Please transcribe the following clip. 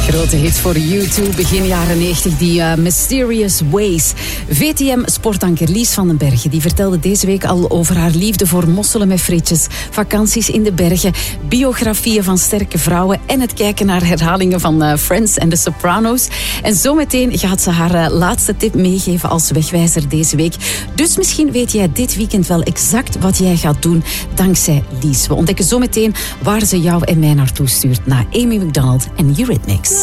Grote hit voor U2 begin jaren 90, die Mysterious Ways. VTM-sportanker Lies van den Bergen die vertelde deze week al over haar liefde voor mosselen met frietjes, vakanties in de bergen, biografieën van sterke vrouwen en het kijken naar herhalingen van Friends en The Sopranos. En zometeen gaat ze haar laatste tip meegeven als wegwijzer deze week. Dus misschien weet jij dit weekend wel exact wat jij gaat doen dankzij Lies. We ontdekken zometeen waar ze jou en mij naartoe stuurt na Amy McDonald en Eurythmics.